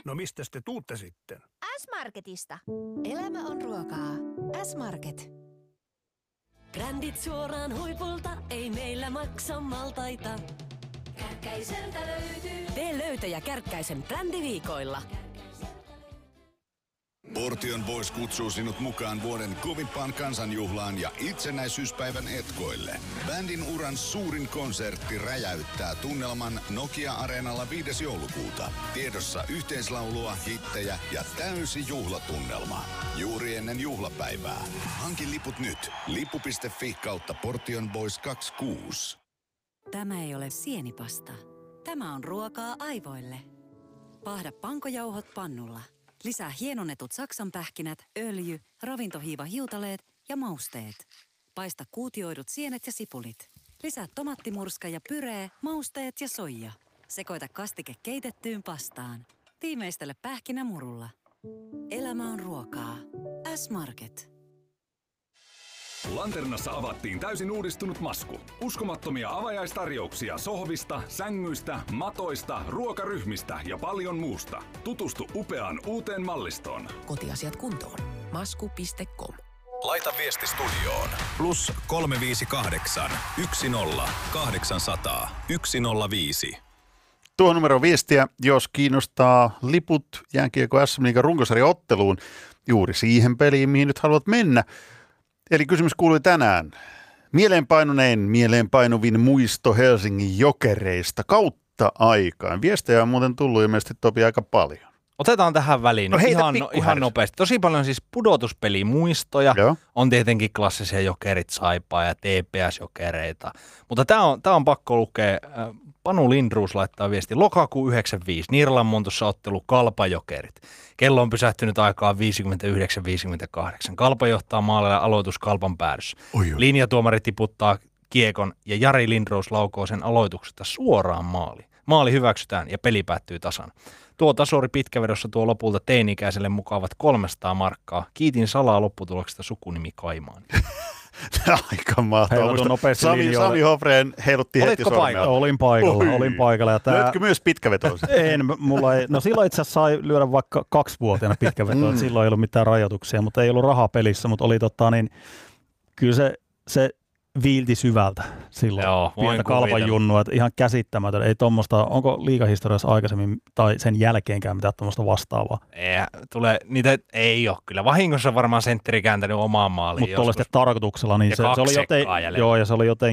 No mistä te tuutte sitten? S-Marketista. Elämä on ruokaa. S-Market. Brändit suoraan huipulta, ei meillä maksa maltaita. Kärkkäiseltä löytyy. Tee löytöjä Kärkkäisen brändiviikoilla. Portion Boys kutsuu sinut mukaan vuoden kovimpaan kansanjuhlaan ja itsenäisyyspäivän etkoille. Bändin uran suurin konsertti räjäyttää tunnelman Nokia-areenalla 5. joulukuuta. Tiedossa yhteislaulua, hittejä ja täysi juhlatunnelma. Juuri ennen juhlapäivää. Hanki liput nyt. Lippu.fi kautta Portion Boys 26. Tämä ei ole sienipasta. Tämä on ruokaa aivoille. Paahda pankojauhot pannulla. Lisää hienonnetut saksanpähkinät, öljy, ravintohiiva hiutaleet ja mausteet. Paista kuutioidut sienet ja sipulit. Lisää tomattimurska ja pyree, mausteet ja soija. Sekoita kastike keitettyyn pastaan. Tiimeistele pähkinämurulla. Elämä on ruokaa. S-Market. Lanternassa avattiin täysin uudistunut Masku. Uskomattomia avajaistarjouksia sohvista, sängyistä, matoista, ruokaryhmistä ja paljon muusta. Tutustu upeaan uuteen mallistoon. Kotiasiat kuntoon. Masku.com. Laita viesti studioon. Plus 358 10 800 105. Tuohon numero viestiä, jos kiinnostaa liput jääkiekko SM-liigan runkosarjaotteluun juuri siihen peliin, mihin nyt haluat mennä. Eli kysymys kuului tänään. Mieleenpainuvin muisto Helsingin Jokereista kautta aikaan. Viestejä on muuten tullut ilmeisesti Topi aika paljon. Otetaan tähän väliin ihan nopeasti. Tosi paljon siis pudotuspelimuistoja. Joo. On tietenkin klassisia Jokerit, Saipaa ja TPS-Jokereita. Mutta tämä on pakko lukea. Panu Lindroos laittaa viesti. Lokakuu 95. Niiralanmontossa ottelu Kalpa-Jokerit. Kello on pysähtynyt aikaan 59-58. Kalpa johtaa maalilla aloitus Kalpan päädyssä. Linjatuomari tiputtaa kiekon ja Jari Lindroos laukoo sen aloituksesta suoraan maaliin. Maali hyväksytään ja peli päättyy tasan. Tuo tasori pitkävedossa tuo lopulta teini-ikäiselle mukaavat 300 markkaa. Kiitin salaa lopputuloksesta sukunimi Kaimaani. Aika mahtavaa. Sami Hofreen heilutti heti sormea. Olin paikalla. Ja Löytkö myös pitkävetoisen? No silloin itse asiassa sai lyödä vaikka 2-vuotiaana pitkävetoa. Silloin ei ollut mitään rajoituksia, mutta ei ollut rahaa pelissä. Mutta oli kyllä se viilti syvältä silloin. Joo, pientä Kalpan junnua, että ihan käsittämätön. Ei tommoista, onko liigahistoriassa aikaisemmin tai sen jälkeenkään mitään tommoista vastaavaa? Niitä ei ole kyllä. Vahingossa varmaan sentteri kääntänyt omaan maaliin. Mutta tuollaisten tarkoituksella, niin se oli jotenkin